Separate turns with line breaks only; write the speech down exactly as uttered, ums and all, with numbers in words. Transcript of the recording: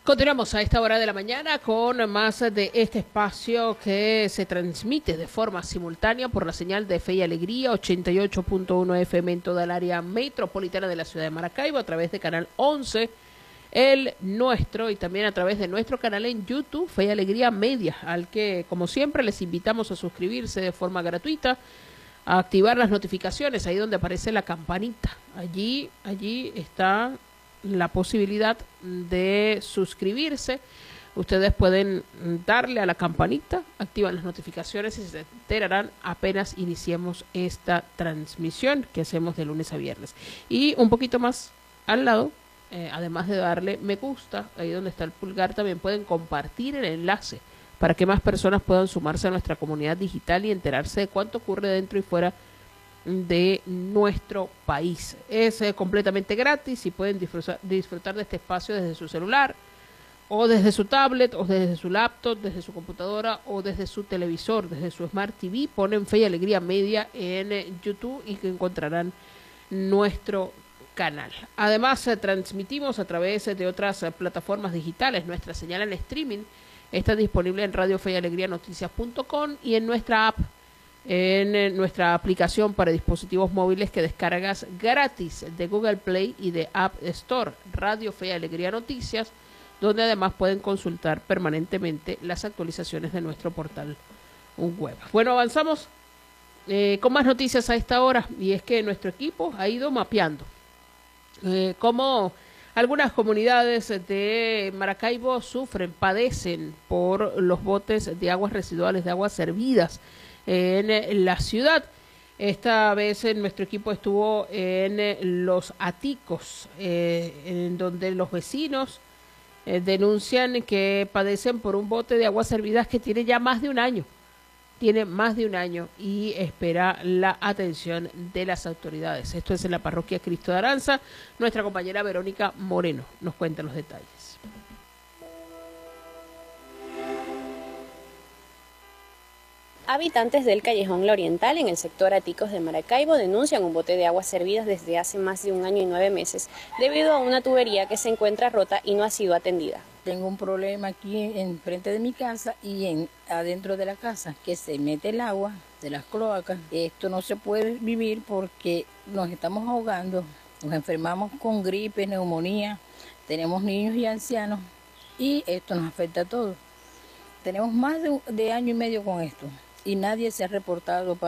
Continuamos a esta hora de la mañana con más de este espacio que se transmite de forma simultánea por la señal de Fe y Alegría ochenta y ocho punto uno F M en toda el área metropolitana de la ciudad de Maracaibo a través de Canal once, el nuestro, y también a través de nuestro canal en YouTube, Fe y Alegría Media, al que como siempre les invitamos a suscribirse de forma gratuita, a activar las notificaciones ahí donde aparece la campanita. Allí, allí está la posibilidad de suscribirse. Ustedes pueden darle a la campanita, activan las notificaciones y se enterarán apenas iniciemos esta transmisión que hacemos de lunes a viernes. Y un poquito más al lado, eh, además de darle me gusta, ahí donde está el pulgar, también pueden compartir el enlace para que más personas puedan sumarse a nuestra comunidad digital y enterarse de cuánto ocurre dentro y fuera de nuestro país. Es eh, completamente gratis y pueden disfrutar, disfrutar de este espacio desde su celular o desde su tablet o desde su laptop, desde su computadora o desde su televisor, desde su Smart T V. Ponen Fe y Alegría Media en eh, YouTube y que encontrarán nuestro canal. Además, eh, transmitimos a través de otras eh, plataformas digitales. Nuestra señal en streaming está disponible en radio fe y alegría noticias punto com y en nuestra app, en nuestra aplicación para dispositivos móviles que descargas gratis de Google Play y de App Store, Radio Fe y Alegría Noticias, donde además pueden consultar permanentemente las actualizaciones de nuestro portal web. Bueno, avanzamos eh, con más noticias a esta hora, y es que nuestro equipo ha ido mapeando eh, cómo algunas comunidades de Maracaibo sufren, padecen por los botes de aguas residuales, de aguas servidas en la ciudad. Esta vez en nuestro equipo estuvo en Los Aticos, eh, en donde los vecinos eh, denuncian que padecen por un bote de aguas servidas que tiene ya más de un año, tiene más de un año y espera la atención de las autoridades. Esto es en la parroquia Cristo de Aranza. Nuestra compañera Verónica Moreno nos cuenta los detalles.
Habitantes del Callejón La Oriental, en el sector Aticos de Maracaibo, denuncian un bote de aguas servidas desde hace más de un año y nueve meses, debido a una tubería que se encuentra rota y no ha sido atendida.
Tengo un problema aquí en frente de mi casa y en adentro de la casa, que se mete el agua de las cloacas. Esto no se puede vivir porque nos estamos ahogando, nos enfermamos con gripe, neumonía, tenemos niños y ancianos y esto nos afecta a todos. Tenemos más de, de año y medio con esto y nadie se ha reportado para